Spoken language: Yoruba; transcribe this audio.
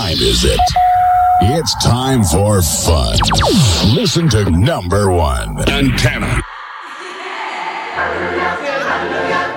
time is it? It's time for fun. Listen to number one. Antenna.